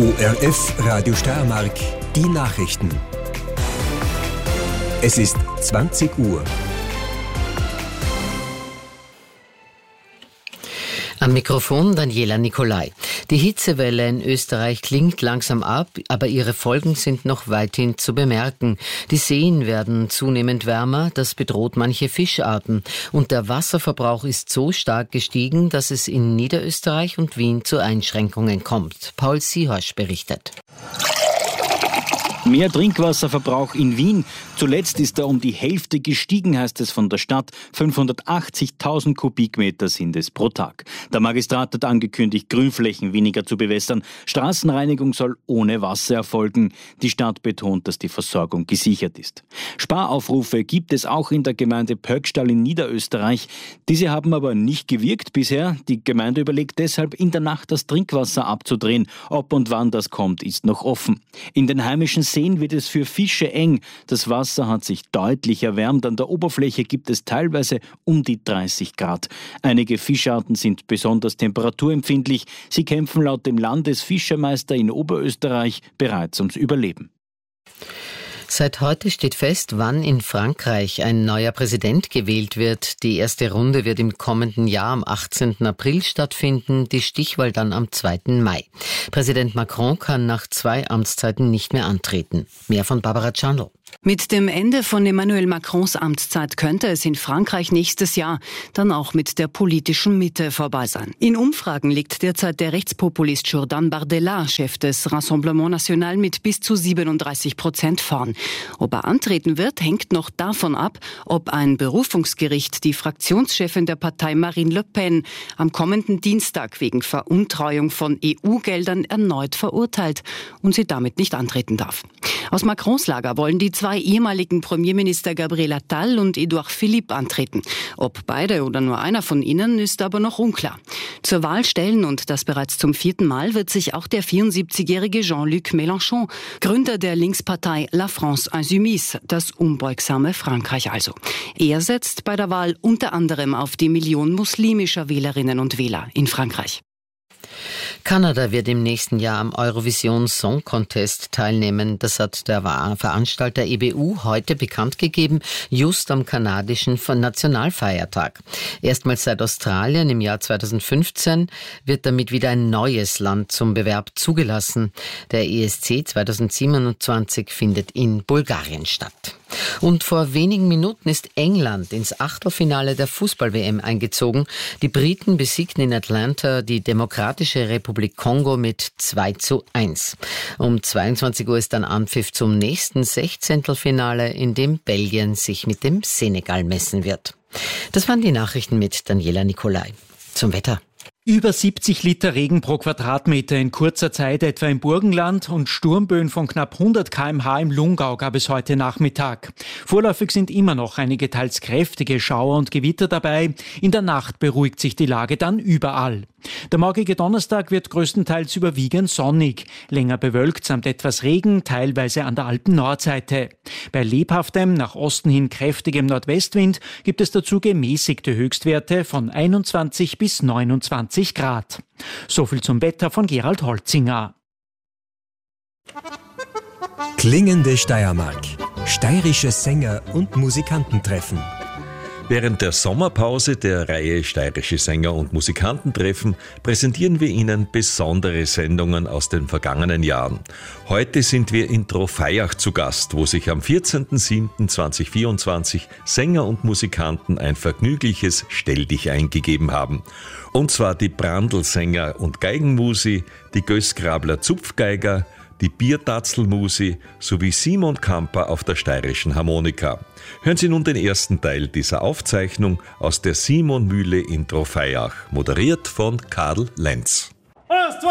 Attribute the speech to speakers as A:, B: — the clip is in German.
A: ORF Radio Steiermark, die Nachrichten. Es ist 20 Uhr.
B: Am Mikrofon Daniela Nicolai. Die Hitzewelle in Österreich klingt langsam ab, aber ihre Folgen sind noch weithin zu bemerken. Die Seen werden zunehmend wärmer, das bedroht manche Fischarten. Und der Wasserverbrauch ist so stark gestiegen, dass es in Niederösterreich und Wien zu Einschränkungen kommt. Paul Siehorsch berichtet.
C: Mehr Trinkwasserverbrauch in Wien. Zuletzt ist er um die Hälfte gestiegen, heißt es von der Stadt. 580.000 Kubikmeter sind es pro Tag. Der Magistrat hat angekündigt, Grünflächen weniger zu bewässern. Straßenreinigung soll ohne Wasser erfolgen. Die Stadt betont, dass die Versorgung gesichert ist. Sparaufrufe gibt es auch in der Gemeinde Pöckstall in Niederösterreich. Diese haben aber nicht gewirkt bisher. Die Gemeinde überlegt deshalb, in der Nacht das Trinkwasser abzudrehen. Ob und wann das kommt, ist noch offen. In den heimischen Seen wird es für Fische eng. Das Wasser hat sich deutlich erwärmt. An der Oberfläche gibt es teilweise um die 30 Grad. Einige Fischarten sind besonders temperaturempfindlich. Sie kämpfen laut dem Landesfischermeister in Oberösterreich bereits ums Überleben.
B: Seit heute steht fest, wann in Frankreich ein neuer Präsident gewählt wird. Die erste Runde wird im kommenden Jahr am 18. April stattfinden, die Stichwahl dann am 2. Mai. Präsident Macron kann nach 2 Amtszeiten nicht mehr antreten. Mehr von Barbara Czarnow.
D: Mit dem Ende von Emmanuel Macrons Amtszeit könnte es in Frankreich nächstes Jahr dann auch mit der politischen Mitte vorbei sein. In Umfragen liegt derzeit der Rechtspopulist Jordan Bardella, Chef des Rassemblement National, mit bis zu 37% vorn. Ob er antreten wird, hängt noch davon ab, ob ein Berufungsgericht die Fraktionschefin der Partei Marine Le Pen am kommenden Dienstag wegen Veruntreuung von EU-Geldern erneut verurteilt und sie damit nicht antreten darf. Aus Macrons Lager wollen die 2 ehemaligen Premierminister Gabriel Attal und Édouard Philippe antreten. Ob beide oder nur einer von ihnen, ist aber noch unklar. Zur Wahl stellen, und das bereits zum 4. Mal, wird sich auch der 74-jährige Jean-Luc Mélenchon, Gründer der Linkspartei La France Insoumise, das unbeugsame Frankreich also. Er setzt bei der Wahl unter anderem auf die Million muslimischer Wählerinnen und Wähler in Frankreich.
B: Kanada wird im nächsten Jahr am Eurovision Song Contest teilnehmen. Das hat der Veranstalter EBU heute bekannt gegeben, just am kanadischen Nationalfeiertag. Erstmals seit Australien im Jahr 2015 wird damit wieder ein neues Land zum Bewerb zugelassen. Der ESC 2027 findet in Bulgarien statt. Und vor wenigen Minuten ist England ins Achtelfinale der Fußball-WM eingezogen. Die Briten besiegten in Atlanta die Demokratische Republik Kongo mit 2:1. Um 22 Uhr ist dann Anpfiff zum nächsten Sechzehntelfinale, in dem Belgien sich mit dem Senegal messen wird. Das waren die Nachrichten mit Daniela Nicolai. Zum Wetter.
E: Über 70 Liter Regen pro Quadratmeter in kurzer Zeit etwa im Burgenland und Sturmböen von knapp 100 km/h im Lungau gab es heute Nachmittag. Vorläufig sind immer noch einige teils kräftige Schauer und Gewitter dabei. In der Nacht beruhigt sich die Lage dann überall. Der morgige Donnerstag wird größtenteils überwiegend sonnig. Länger bewölkt samt etwas Regen, teilweise an der Alpen-Nordseite. Bei lebhaftem, nach Osten hin kräftigem Nordwestwind gibt es dazu gemäßigte Höchstwerte von 21 bis 29 Grad. So viel zum Wetter von Gerald Holzinger.
A: Klingende Steiermark. Steirische Sänger und Musikantentreffen.
F: Während der Sommerpause der Reihe Steirische Sänger und Musikantentreffen präsentieren wir Ihnen besondere Sendungen aus den vergangenen Jahren. Heute sind wir in Trofeiach zu Gast, wo sich am 14.07.2024 Sänger und Musikanten ein vergnügliches Stelldich eingegeben haben. Und zwar die Brandl-Sänger und Geigenmusi, die Gößgrabler Zupfgeiger, die Biertatzelmusi sowie Simon Kamper auf der steirischen Harmonika. Hören Sie nun den ersten Teil dieser Aufzeichnung aus der Simon-Mühle in Trofeiach, moderiert von Karl Lenz.
G: 1, 2,